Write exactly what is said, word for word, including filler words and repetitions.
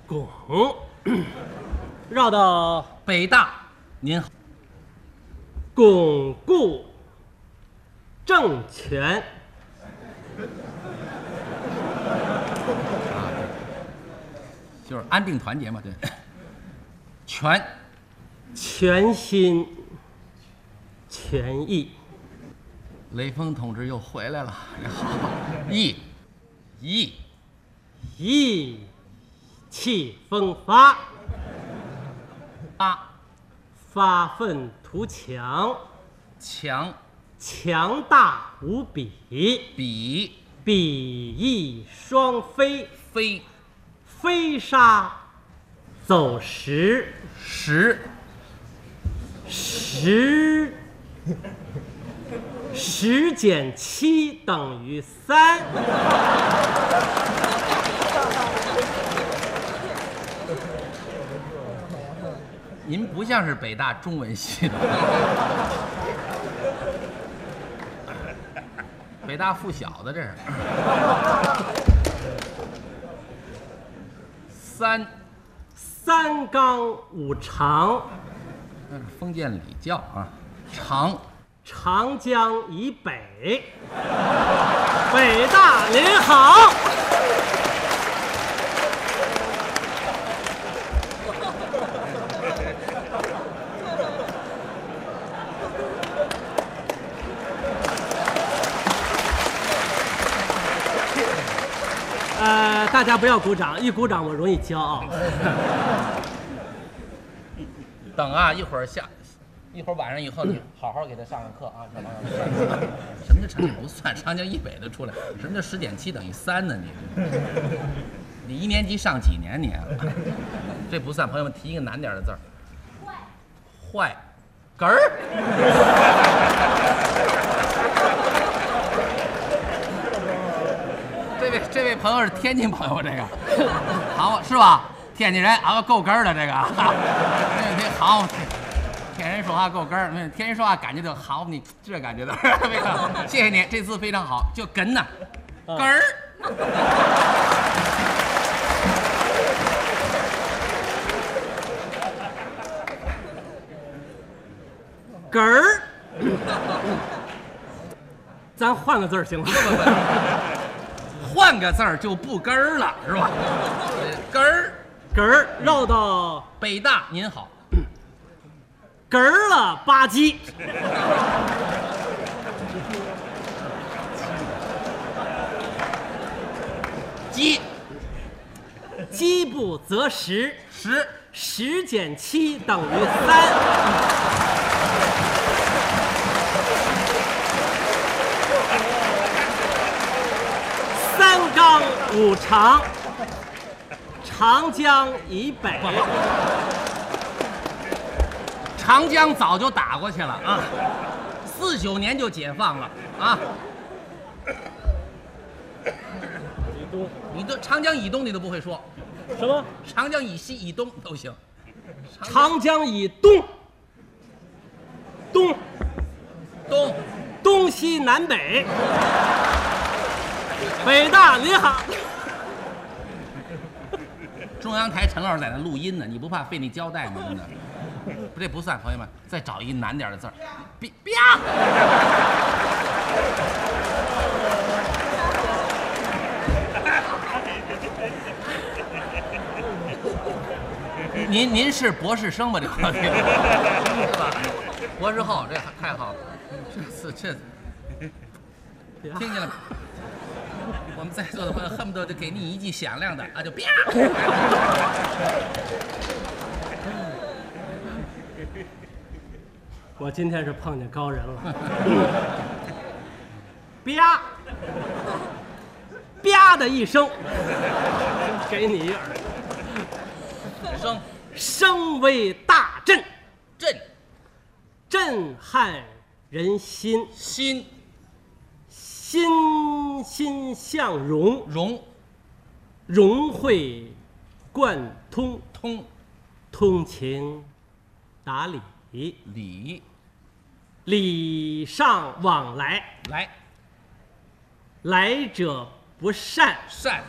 拱，绕到北大，您好。 巩固政权。 就是安定团结嘛，对。全， 全心全意。 雷锋同志又回来了，好。意，意， 意气风发。 发， 发愤图强。 强， 强大无比。 比， 比翼双飞。 飞， 飞沙走石。 石， 十十减七等于三。 您不像是北大中文系的。北大附小的这是。三， 三纲五常。 那是封建礼教啊。长， 长江以北。北大您好。呃，大家不要鼓掌，一鼓掌我容易骄傲。 等啊，一会儿下，一会儿晚上以后，你好好给他上上课啊，小朋友。什么叫成绩不算？长江以北的出来，什么叫十减七等于三呢？你，你一年级上几年你？这不算。朋友们提一个难点的字儿。坏，坏，哏儿。这位这位朋友是天津朋友，这个好是吧？天津人啊，够哏儿的这个。这这好，天津人说话够哏儿，天津人说话感觉就好，你这感觉的。谢谢你，这次非常好，就哏呐，哏儿。 哏儿。咱换个字儿行吗？ 换个字儿就不根儿了，是吧？根儿， 哏儿绕到北大您好。 哏儿了吧唧。 鸡， 饥不择食。 十， 十减七等于三。三纲五常。长江以北。 长江早就打过去了啊，四九年就解放了啊。 以东。 你都长江以东你都不会说， 什么？ 长江以西、以东都行。 长江以东。东。 东。 东西南北。北大您好。 中央台陈老师在那录音呢，你不怕费那胶带吗？真的，这不算。朋友们，再找一难点的字儿。啪！您您是博士生吧？这是吧？博士后，这太好了。这次这听见了？我们在座的朋友恨不得就给你一记响亮的啊，就啪！ 我今天是碰见高人了。啪！啪的一声，给你一耳。 声， 声为大震。 震， 震撼人心。 心， 欣欣向荣。 融， 融会贯通。 通， 通情达理。 礼， 礼尚往来。 来， 来者不善。 善，